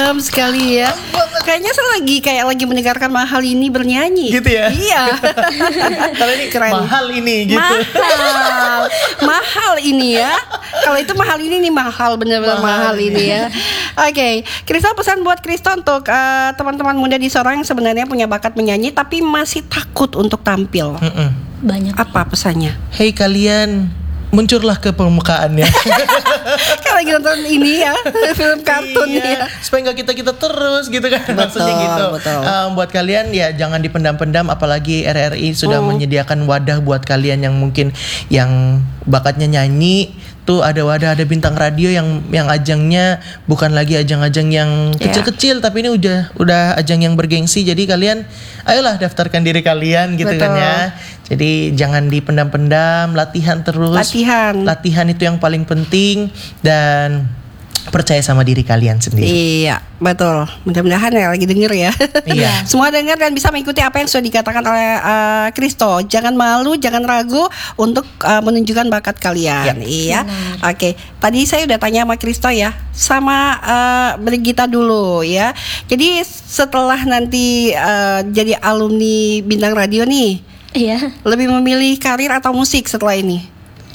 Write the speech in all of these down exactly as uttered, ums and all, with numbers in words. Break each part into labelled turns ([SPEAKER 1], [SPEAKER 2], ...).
[SPEAKER 1] dalam sekali ya. Kayaknya saya lagi kayak lagi mendengarkan Mahal ini bernyanyi.
[SPEAKER 2] Gitu ya?
[SPEAKER 1] Iya.
[SPEAKER 2] Kalau ini
[SPEAKER 1] Keren.
[SPEAKER 2] mahal ini gitu.
[SPEAKER 1] Mahal. Mahal ini ya. Kalau itu mahal ini nih mahal benar-benar mahal, mahal ini ya. Oke, okay. Kristo pesan buat Kristo untuk uh, teman-teman muda di Sorong yang sebenarnya punya bakat menyanyi tapi masih takut untuk tampil.
[SPEAKER 2] Mm-mm.
[SPEAKER 3] Banyak.
[SPEAKER 1] Apa pesannya?
[SPEAKER 2] Hei kalian, muncullah ke permukaannya.
[SPEAKER 1] Kayak lagi nonton ini ya, film kartun
[SPEAKER 2] iya,
[SPEAKER 1] ya.
[SPEAKER 2] supaya nggak kita kita terus gitu kan.
[SPEAKER 1] Betul,
[SPEAKER 2] maksudnya gitu.
[SPEAKER 1] Betul.
[SPEAKER 2] Um, buat kalian ya jangan dipendam-pendam, apalagi R R I sudah
[SPEAKER 1] hmm.
[SPEAKER 2] menyediakan wadah buat kalian yang mungkin yang bakatnya nyanyi. Tuh ada wadah, ada bintang radio yang yang ajangnya bukan lagi ajang-ajang yang kecil-kecil, yeah. tapi ini udah udah ajang yang bergengsi. Jadi kalian ayolah daftarkan diri kalian gitu. Betul. Kan ya. Jadi jangan dipendam-pendam, latihan terus.
[SPEAKER 1] Latihan.
[SPEAKER 2] Latihan itu yang paling penting dan percaya sama diri kalian sendiri.
[SPEAKER 1] Iya, betul. Mudah-mudahan ya lagi denger ya.
[SPEAKER 2] Iya.
[SPEAKER 1] Semua dengar dan bisa mengikuti apa yang sudah dikatakan oleh Kristo. Uh, jangan malu, jangan ragu untuk uh, menunjukkan bakat kalian. Yep. Iya. Hmm. Oke. Okay. Tadi saya udah tanya sama Kristo ya, sama uh, Brigita dulu ya. Jadi setelah nanti uh, jadi alumni Bintang Radio nih,
[SPEAKER 3] iya.
[SPEAKER 1] Lebih memilih karir atau musik setelah ini?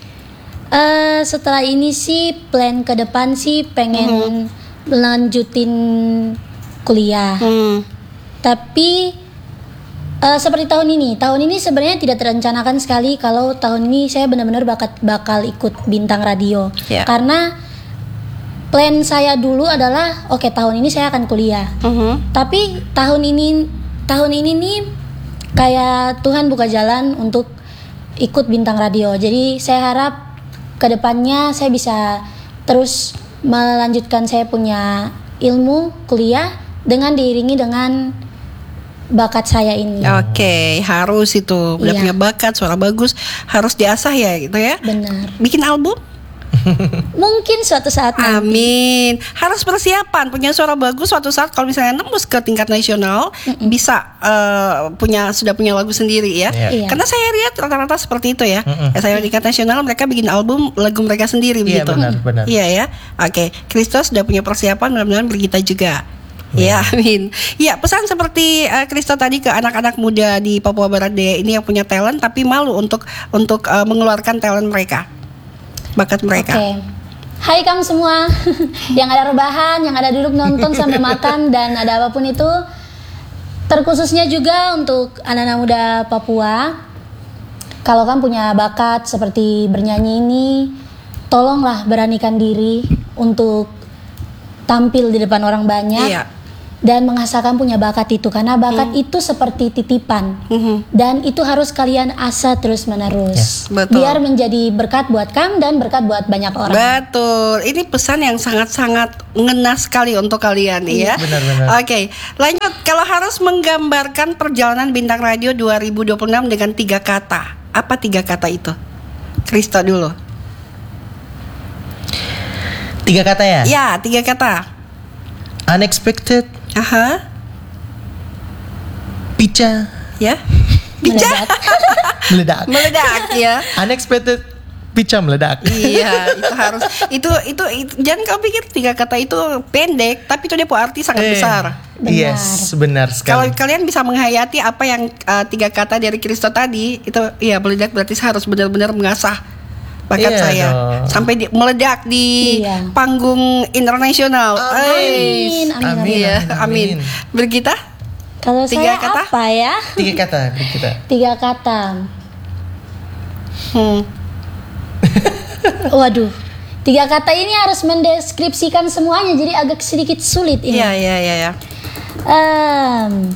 [SPEAKER 3] Uh, setelah ini sih plan ke depan sih pengen mm-hmm. lanjutin kuliah. Mm. Tapi uh, seperti tahun ini, tahun ini sebenarnya tidak terencanakan sekali kalau tahun ini saya benar-benar bakat bakal ikut Bintang Radio. Yeah. Karena plan saya dulu adalah oke okay, tahun ini saya akan kuliah. Mm-hmm. Tapi tahun ini tahun ini nih kayak Tuhan buka jalan untuk ikut Bintang Radio. Jadi saya harap kedepannya saya bisa terus melanjutkan saya punya ilmu kuliah dengan diiringi dengan bakat saya ini.
[SPEAKER 1] Oke, okay, harus itu udah iya. punya bakat, suara bagus, harus diasah ya gitu ya.
[SPEAKER 3] Benar.
[SPEAKER 1] Bikin album?
[SPEAKER 3] Mungkin suatu saat nanti.
[SPEAKER 1] Amin. Harus persiapan, punya suara bagus suatu saat kalau misalnya nembus ke tingkat nasional Mm-mm. bisa uh, punya sudah punya lagu sendiri ya. Yeah.
[SPEAKER 3] Yeah.
[SPEAKER 1] Karena saya lihat rata-rata seperti itu ya. Mm-mm. Saya di tingkat nasional mereka bikin album lagu mereka sendiri yeah, begitu.
[SPEAKER 2] Iya benar, benar.
[SPEAKER 1] Iya ya. Oke, okay. Kristus sudah punya persiapan, mudah-mudahan Brigita juga. Ya, amin. Ya, pesan seperti Kristo uh, tadi ke anak-anak muda di Papua Barat Daya ini yang punya talent tapi malu untuk untuk uh, mengeluarkan talent mereka. Bakat mereka.
[SPEAKER 3] Oke. Okay. Hai kamu semua yang ada rebahan, yang ada duduk nonton sambil makan dan ada apapun itu. Terkhususnya juga untuk anak-anak muda Papua. Kalau kamu punya bakat seperti bernyanyi ini, tolonglah beranikan diri untuk tampil di depan orang banyak. Iya. Dan mengasahkan punya bakat itu karena bakat hmm. itu seperti titipan hmm. dan itu harus kalian asah terus menerus yes, biar menjadi berkat buat kamu dan berkat buat banyak orang.
[SPEAKER 1] Betul, ini pesan yang sangat-sangat ngena sekali untuk kalian ya.
[SPEAKER 2] Benar-benar.
[SPEAKER 1] Oke, lanjut. Kalau harus menggambarkan perjalanan Bintang Radio dua ribu dua puluh enam dengan tiga kata, apa tiga kata itu? Kristo dulu.
[SPEAKER 2] Tiga kata ya?
[SPEAKER 1] Ya, tiga kata.
[SPEAKER 2] Unexpected.
[SPEAKER 1] Aha.
[SPEAKER 2] Pica.
[SPEAKER 1] Ya. Pica.
[SPEAKER 2] Meledak.
[SPEAKER 1] Meledak ya.
[SPEAKER 2] Unexpected. Pica meledak.
[SPEAKER 1] Iya, itu harus itu, itu itu jangan kau pikir tiga kata itu pendek, tapi itu dia punya arti sangat eh, besar.
[SPEAKER 3] Benar.
[SPEAKER 2] Yes, benar sekali.
[SPEAKER 1] Kalau kalian bisa menghayati apa yang uh, tiga kata dari Kristo tadi, itu ya meledak berarti saya harus benar-benar mengasah bakat iya saya dong. Sampai di, meledak di iya. panggung internasional.
[SPEAKER 3] Amin. Amin.
[SPEAKER 1] Amin. Amin. Ya, amin. Brigita?
[SPEAKER 3] Kalau
[SPEAKER 1] tiga
[SPEAKER 3] saya
[SPEAKER 1] kata?
[SPEAKER 3] apa ya?
[SPEAKER 2] Tiga kata, Brigita.
[SPEAKER 3] Tiga kata.
[SPEAKER 1] Hmm.
[SPEAKER 3] Waduh. Tiga kata ini harus mendeskripsikan semuanya, jadi agak sedikit sulit ini.
[SPEAKER 1] Iya, iya, iya, ya.
[SPEAKER 3] Um,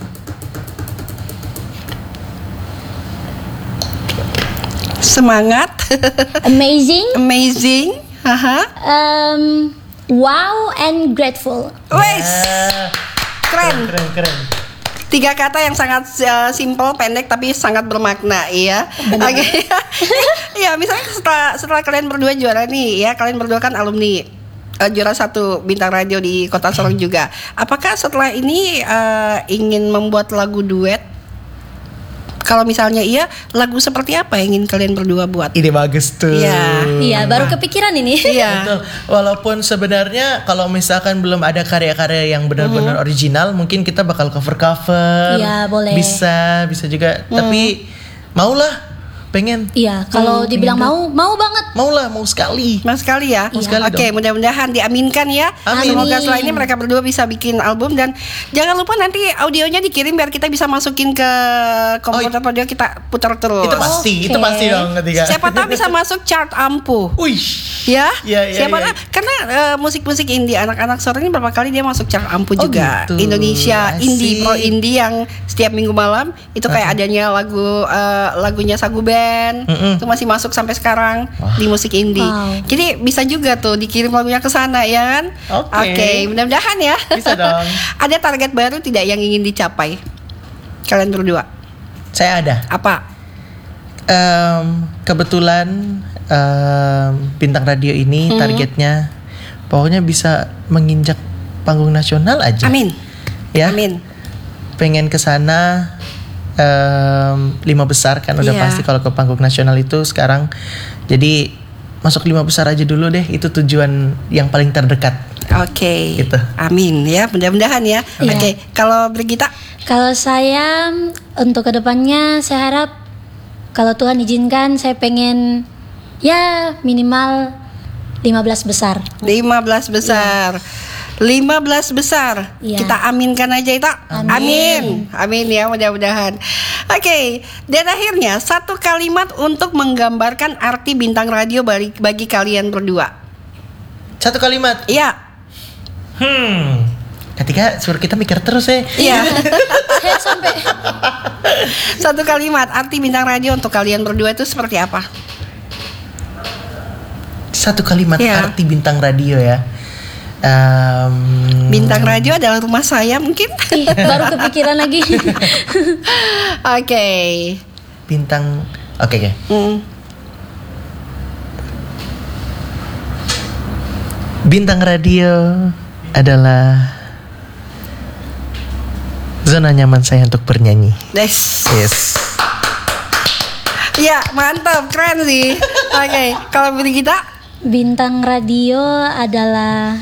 [SPEAKER 1] Semangat.
[SPEAKER 3] Amazing.
[SPEAKER 1] Amazing. Haha.
[SPEAKER 3] Um, wow and grateful.
[SPEAKER 1] Wes.
[SPEAKER 2] Yeah.
[SPEAKER 1] Keren.
[SPEAKER 2] Keren, keren.
[SPEAKER 1] Tiga kata yang sangat uh, simple, pendek tapi sangat bermakna, iya. Oke. Okay. Ya, misalnya setelah setelah kalian berdua juara nih, ya, kalian berdua kan alumni uh, juara satu Bintang Radio di Kota Sorong juga. Apakah setelah ini uh, ingin membuat lagu duet? Kalau misalnya iya, lagu seperti apa yang ingin kalian berdua buat?
[SPEAKER 2] Ide bagus tuh.
[SPEAKER 1] Iya.
[SPEAKER 3] Iya, baru kepikiran ini.
[SPEAKER 1] Iya.
[SPEAKER 2] Betul. Walaupun sebenarnya kalau misalkan belum ada karya-karya yang benar-benar
[SPEAKER 1] Mm-hmm.
[SPEAKER 2] original, mungkin kita bakal cover-cover.
[SPEAKER 3] Iya, boleh.
[SPEAKER 2] Bisa, bisa juga. Tapi maulah, pengen.
[SPEAKER 3] Iya, kalau dibilang mau, mau banget.
[SPEAKER 2] Maulah, mau sekali.
[SPEAKER 1] Mas sekali ya.
[SPEAKER 2] Mau sekali
[SPEAKER 1] Oke,
[SPEAKER 2] dong.
[SPEAKER 1] mudah-mudahan diaminkan ya.
[SPEAKER 2] Amin.
[SPEAKER 1] Semoga setelah ini mereka berdua bisa bikin album dan jangan lupa nanti audionya dikirim biar kita bisa masukin ke komputer
[SPEAKER 2] Oh,
[SPEAKER 1] audio kita putar terus.
[SPEAKER 2] Itu pasti,
[SPEAKER 3] Oke.
[SPEAKER 2] itu pasti dong ketika.
[SPEAKER 1] Siapa tahu bisa masuk chart ampuh.
[SPEAKER 2] Wih.
[SPEAKER 1] Ya,
[SPEAKER 2] Iya, iya,
[SPEAKER 1] siapa
[SPEAKER 2] iya.
[SPEAKER 1] tahu karena eh, musik-musik indie anak-anak sore ini berapa kali dia masuk chart ampuh
[SPEAKER 2] Oh,
[SPEAKER 1] juga.
[SPEAKER 2] gitu.
[SPEAKER 1] Indonesia indie
[SPEAKER 2] Asik.
[SPEAKER 1] pro indie yang setiap minggu malam itu kayak adanya lagu eh, lagunya Sagu Band
[SPEAKER 2] Mm-mm.
[SPEAKER 1] itu masih masuk sampai sekarang di musik indie.
[SPEAKER 3] Wow.
[SPEAKER 1] Jadi bisa juga tuh dikirim lagunya ke sana ya kan?
[SPEAKER 2] Oke.
[SPEAKER 1] Mudah-mudahan ya.
[SPEAKER 2] Bisa dong.
[SPEAKER 1] Ada target baru tidak yang ingin dicapai? Kalian berdua.
[SPEAKER 2] Saya ada.
[SPEAKER 1] Apa?
[SPEAKER 2] Em, kebetulan em, bintang radio ini
[SPEAKER 1] Hmm.
[SPEAKER 2] targetnya pokoknya bisa menginjak panggung nasional aja.
[SPEAKER 1] Amin.
[SPEAKER 2] Ya.
[SPEAKER 1] Amin.
[SPEAKER 2] Pengen ke sana em, lima besar kan udah
[SPEAKER 1] Iya.
[SPEAKER 2] pasti kalau ke panggung nasional itu sekarang. Jadi masuk lima besar aja dulu deh, itu tujuan yang paling terdekat.
[SPEAKER 1] Oke.
[SPEAKER 2] Gitu.
[SPEAKER 1] Amin ya, mudah-mudahan ya.
[SPEAKER 3] Iya.
[SPEAKER 1] Oke, kalau Brigita?
[SPEAKER 3] Kalau saya untuk kedepannya saya harap kalau Tuhan izinkan saya pengen ya minimal lima belas besar.
[SPEAKER 1] lima belas besar. lima belas besar.
[SPEAKER 3] Iya.
[SPEAKER 1] Kita aminkan aja itu.
[SPEAKER 3] Amin.
[SPEAKER 1] Amin. Amin ya, mudah-mudahan. Oke, dan akhirnya satu kalimat untuk menggambarkan arti bintang radio bagi, bagi kalian berdua.
[SPEAKER 2] Satu kalimat.
[SPEAKER 1] Iya.
[SPEAKER 2] Hmm. Ketika suruh kita mikir terus ya.
[SPEAKER 1] Iya.
[SPEAKER 3] Saya sampai
[SPEAKER 1] Satu kalimat arti bintang radio untuk kalian berdua itu seperti apa?
[SPEAKER 2] Satu kalimat
[SPEAKER 1] Iya.
[SPEAKER 2] arti bintang radio ya. Em,
[SPEAKER 1] Bintang radio adalah rumah saya mungkin.
[SPEAKER 3] ih, baru kepikiran lagi.
[SPEAKER 1] Oke.
[SPEAKER 2] bintang. Oke oke.
[SPEAKER 1] Hmm.
[SPEAKER 2] Bintang radio adalah zona nyaman saya untuk bernyanyi.
[SPEAKER 1] Yes.
[SPEAKER 2] Yes.
[SPEAKER 1] Ya, mantap, keren sih. Oke, kalau Brigita?
[SPEAKER 3] Bintang radio adalah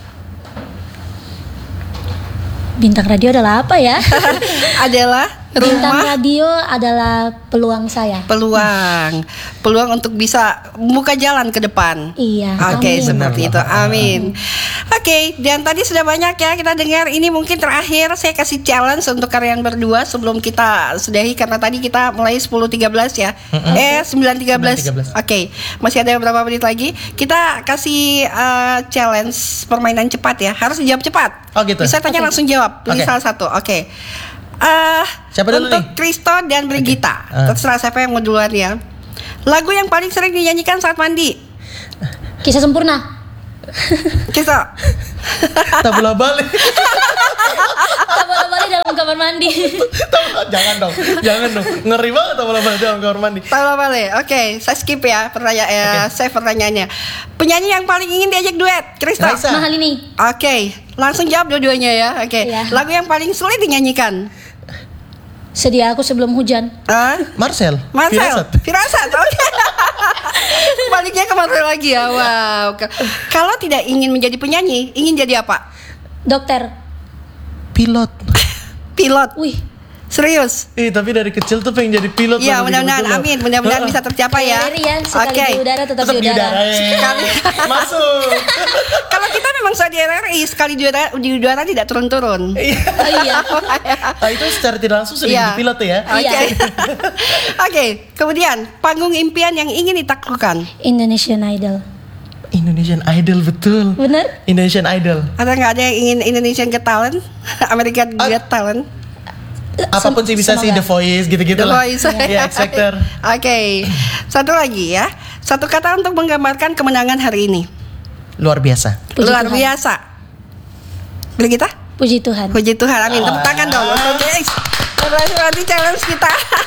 [SPEAKER 3] Bintang radio adalah apa ya?
[SPEAKER 1] Adalah
[SPEAKER 3] Bintang
[SPEAKER 1] rumah
[SPEAKER 3] radio adalah peluang saya.
[SPEAKER 1] peluang, peluang untuk bisa buka jalan ke depan.
[SPEAKER 3] Iya.
[SPEAKER 1] Oke,
[SPEAKER 3] amin.
[SPEAKER 1] seperti itu. Amin. Oke, dan tadi sudah banyak ya kita dengar. Ini mungkin terakhir saya kasih challenge untuk kalian berdua sebelum kita sudahi karena tadi kita mulai sepuluh tiga belas ya. Eh sembilan tiga belas.
[SPEAKER 2] sembilan tiga belas.
[SPEAKER 1] Oke, masih ada beberapa menit lagi. Kita kasih eh, challenge permainan cepat ya. Harus dijawab cepat.
[SPEAKER 2] Oh, gitu.
[SPEAKER 1] Bisa tanya
[SPEAKER 3] Oke.
[SPEAKER 1] langsung jawab. Pilih
[SPEAKER 2] Oke.
[SPEAKER 1] salah satu. Oke. Eh,
[SPEAKER 2] Siapa dulu
[SPEAKER 1] untuk
[SPEAKER 2] nih?
[SPEAKER 1] Kristo dan Brigita.
[SPEAKER 2] Ah.
[SPEAKER 1] Terserah siapa yang mau duluan ya. Lagu yang paling sering dinyanyikan saat mandi.
[SPEAKER 3] Kisah sempurna.
[SPEAKER 1] Kristo.
[SPEAKER 2] Tabula balik.
[SPEAKER 3] Tak boleh-boleh dalam kamar mandi.
[SPEAKER 2] Tabula- jangan dong, jangan dong. Ngeri banget tabula balik dalam kamar mandi.
[SPEAKER 1] Tahu balik. Oke, saya skip ya pertanyaan eh, saya pertanyaannya. Penyanyi yang paling ingin diajak duet, Kristo.
[SPEAKER 2] Raisa.
[SPEAKER 3] Mahal ini.
[SPEAKER 1] Oke, langsung jawab dua-duanya ya. Oke.
[SPEAKER 3] Iya.
[SPEAKER 1] Lagu yang paling sulit dinyanyikan.
[SPEAKER 3] Sedia aku sebelum hujan.
[SPEAKER 1] Ah?
[SPEAKER 2] Marcel.
[SPEAKER 1] Marcel,
[SPEAKER 2] Firasat.
[SPEAKER 1] Firasat, oke. Baliknya ke Marcel lagi ya, wow. Ke- Kalau tidak ingin menjadi penyanyi, ingin jadi apa?
[SPEAKER 3] Dokter.
[SPEAKER 2] Pilot.
[SPEAKER 1] Pilot.
[SPEAKER 3] Wih.
[SPEAKER 1] Serius?
[SPEAKER 2] Eh tapi dari kecil tuh pengen jadi pilot.
[SPEAKER 1] Iya,
[SPEAKER 2] loh,
[SPEAKER 1] mudah-mudahan,
[SPEAKER 2] betul-betul loh.
[SPEAKER 1] amin, mudah-mudahan
[SPEAKER 2] Heeh.
[SPEAKER 1] bisa tercapai ya.
[SPEAKER 3] Kayak Rian, sekali
[SPEAKER 1] Oke.
[SPEAKER 3] di udara tetap,
[SPEAKER 2] Tetap
[SPEAKER 3] di udara.
[SPEAKER 2] eh.
[SPEAKER 1] Sekali.
[SPEAKER 2] Masuk.
[SPEAKER 1] Kalau kita memang sudah di R R I, sekali di udara, di udara tidak turun-turun.
[SPEAKER 2] Iya.
[SPEAKER 3] Oh iya.
[SPEAKER 2] Ah, itu secara tidak langsung sering
[SPEAKER 1] Iya.
[SPEAKER 2] jadi pilot ya.
[SPEAKER 1] Oke.
[SPEAKER 3] Iya.
[SPEAKER 1] Oke, kemudian panggung impian yang ingin ditaklukkan.
[SPEAKER 3] Indonesian Idol.
[SPEAKER 2] Indonesian Idol betul.
[SPEAKER 3] Bener?
[SPEAKER 2] Indonesian Idol.
[SPEAKER 1] Ada nggak ada yang ingin Indonesian Got Talent? American
[SPEAKER 2] Ah.
[SPEAKER 1] Got Talent?
[SPEAKER 2] Apapun sih bisa sih, The
[SPEAKER 3] Semoga.
[SPEAKER 2] Voice gitu-gitu
[SPEAKER 1] The
[SPEAKER 2] lah.
[SPEAKER 1] Voice.
[SPEAKER 2] Iya, X Factor.
[SPEAKER 1] Oke, satu lagi ya. Satu kata untuk menggambarkan kemenangan hari ini.
[SPEAKER 2] Luar biasa.
[SPEAKER 3] Puji
[SPEAKER 1] Luar
[SPEAKER 3] Tuhan.
[SPEAKER 1] biasa. Brigita?
[SPEAKER 3] Puji Tuhan.
[SPEAKER 1] Puji Tuhan, amin. Tepuk
[SPEAKER 2] Ah.
[SPEAKER 1] tangan dong untuk guys. Berhasil nanti challenge kita.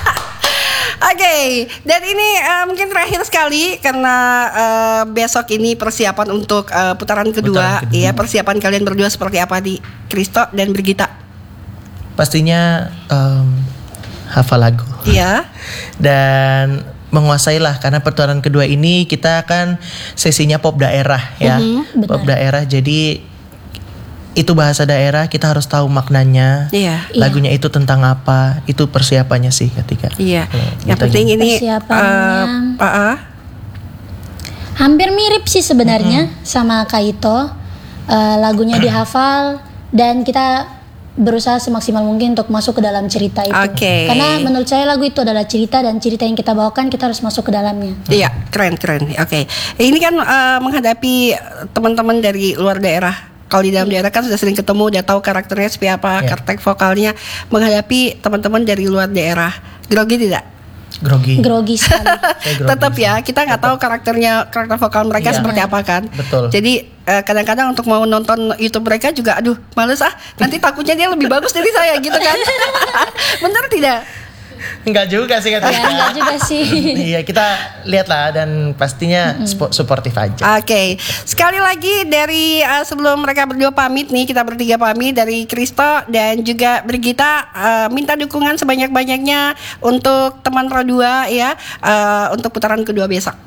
[SPEAKER 1] Oke, dan ini eh, mungkin terakhir sekali karena eh, besok ini persiapan untuk eh, putaran kedua.
[SPEAKER 2] Putaran kedua.
[SPEAKER 1] Iya, persiapan kalian berdua seperti apa di Kristo dan Brigita?
[SPEAKER 2] Pastinya em, hafal lagu.
[SPEAKER 1] Iya.
[SPEAKER 2] Dan menguasailah, karena pertuaran kedua ini kita akan sesinya pop daerah ya.
[SPEAKER 3] Mm-hmm,
[SPEAKER 2] pop daerah, jadi itu bahasa daerah, kita harus tahu maknanya.
[SPEAKER 1] Iya.
[SPEAKER 2] Lagunya itu tentang apa, itu persiapannya sih ketika.
[SPEAKER 1] Iya.
[SPEAKER 2] Hmm,
[SPEAKER 1] Yang
[SPEAKER 2] gitu
[SPEAKER 1] penting
[SPEAKER 2] aja.
[SPEAKER 1] ini
[SPEAKER 3] Persiapannya.
[SPEAKER 1] uh, uh, uh,
[SPEAKER 3] Hampir mirip sih sebenarnya sama Kaito. Uh, lagunya dihafal dan kita berusaha semaksimal mungkin untuk masuk ke dalam cerita itu.
[SPEAKER 1] Oke.
[SPEAKER 3] Karena menurut saya lagu itu adalah cerita dan cerita yang kita bawakan kita harus masuk ke dalamnya.
[SPEAKER 1] Iya, keren keren. Oke. Ini kan uh, menghadapi teman-teman dari luar daerah. Kalau di dalam daerah kan sudah sering ketemu, udah tahu karakternya seperti apa,
[SPEAKER 2] Iya.
[SPEAKER 1] karakter vokalnya. Menghadapi teman-teman dari luar daerah, grogi tidak?
[SPEAKER 2] Grogi.
[SPEAKER 3] Grogi sekali.
[SPEAKER 2] Saya grogi
[SPEAKER 1] Tetap
[SPEAKER 2] sih.
[SPEAKER 1] ya, kita nggak tahu karakternya, karakter vokal mereka
[SPEAKER 2] Iya.
[SPEAKER 1] seperti apa kan.
[SPEAKER 2] Betul.
[SPEAKER 1] Jadi eh, kadang-kadang untuk mau nonton YouTube mereka juga, aduh, males ah. Nanti takutnya dia lebih bagus dari saya gitu kan. Bener tidak?
[SPEAKER 2] Enggak juga sih
[SPEAKER 3] Ya,
[SPEAKER 2] katanya.
[SPEAKER 3] enggak juga sih.
[SPEAKER 2] Iya, kita lihatlah dan pastinya spo- suportif aja.
[SPEAKER 1] Oke, sekali lagi dari uh, sebelum mereka berdua pamit nih, kita bertiga pamit dari Kristo dan juga Brigita, uh, minta dukungan sebanyak-banyaknya untuk teman Pro dua ya, uh, untuk putaran kedua besok.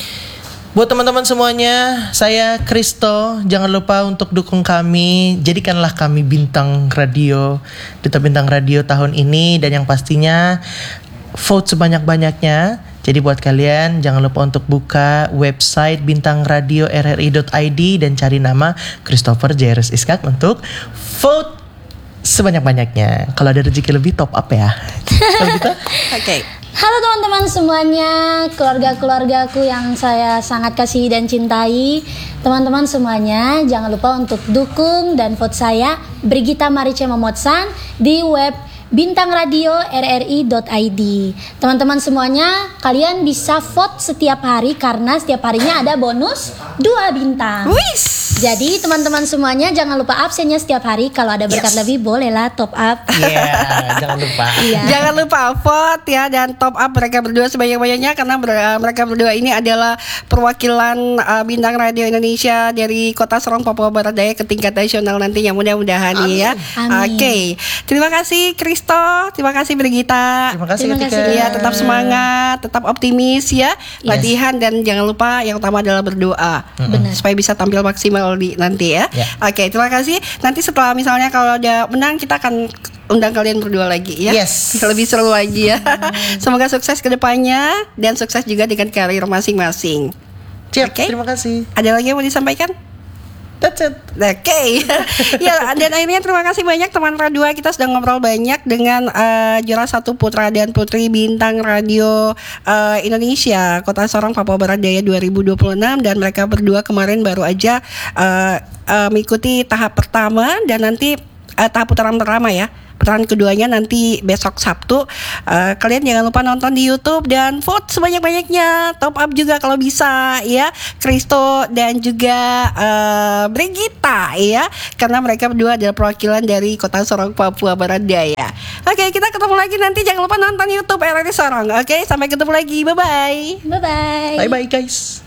[SPEAKER 2] Buat teman-teman semuanya, saya Kristo. Jangan lupa untuk dukung kami. Jadikanlah kami bintang radio, Duta Bintang Radio tahun ini. Dan yang pastinya vote sebanyak-banyaknya. Jadi buat kalian jangan lupa untuk buka website bintang radio r r i dot i d dan cari nama Christopher Jairus Iskak untuk vote sebanyak-banyaknya. Kalau ada rezeki lebih top up ya. Kalau gitu.
[SPEAKER 1] Oke.
[SPEAKER 3] Halo teman-teman semuanya, keluarga-keluargaku yang saya sangat kasih dan cintai. Teman-teman semuanya, jangan lupa untuk dukung dan vote saya Brigita Marice Momotsan di web bintang radio r r i dot i d. Teman-teman semuanya, kalian bisa vote setiap hari karena setiap harinya ada bonus dua bintang.
[SPEAKER 1] Wis.
[SPEAKER 3] Jadi teman-teman semuanya jangan lupa absennya setiap hari. Kalau ada berkat
[SPEAKER 1] Yes.
[SPEAKER 3] lebih bolehlah top up.
[SPEAKER 2] Iya, jangan lupa.
[SPEAKER 3] Iya.
[SPEAKER 1] Jangan lupa vote ya dan top up mereka berdua sebanyak-banyaknya karena ber- mereka berdua ini adalah perwakilan uh, bintang radio Indonesia dari Kota Sorong, Papua Barat Daya ke tingkat nasional nantinya, mudah-mudahan nih ya.
[SPEAKER 3] Amin.
[SPEAKER 1] Oke, terima kasih Kristo, terima kasih Brigita.
[SPEAKER 2] Terima kasih
[SPEAKER 3] Terima
[SPEAKER 2] ketika.
[SPEAKER 3] kasih.
[SPEAKER 1] Ya, tetap semangat, tetap optimis ya, latihan dan jangan lupa yang utama adalah berdoa.
[SPEAKER 3] Benar.
[SPEAKER 1] Supaya bisa tampil maksimal di nanti ya.
[SPEAKER 2] Ya.
[SPEAKER 1] Oke, terima kasih. Nanti setelah misalnya kalau udah menang kita akan undang kalian berdua lagi ya.
[SPEAKER 2] Yes.
[SPEAKER 1] Lebih seru lagi ya. Semoga sukses ke depannya dan sukses juga dengan karir masing-masing.
[SPEAKER 2] Siap,
[SPEAKER 1] Oke.
[SPEAKER 2] terima kasih.
[SPEAKER 1] Ada lagi yang mau disampaikan?
[SPEAKER 2] That's it.
[SPEAKER 1] Oke, ya dan akhirnya terima kasih banyak teman Radio. Kita sudah ngobrol banyak dengan uh, juara satu putra dan putri bintang radio uh, Indonesia Kota Sorong, Papua Barat Daya dua ribu dua puluh enam dan mereka berdua kemarin baru aja uh, uh, mengikuti tahap pertama dan nanti uh, tahap putaran pertama ya. Putaran keduanya nanti besok Sabtu. Uh, kalian jangan lupa nonton di YouTube dan vote sebanyak-banyaknya. Top up juga kalau bisa ya. Kristo dan juga uh, Brigita ya. Karena mereka berdua adalah perwakilan dari Kota Sorong, Papua Barat Daya. Oke, kita ketemu lagi nanti. Jangan lupa nonton YouTube R R I Sorong. Oke, sampai ketemu lagi. Bye-bye.
[SPEAKER 3] Bye-bye.
[SPEAKER 2] Bye bye guys.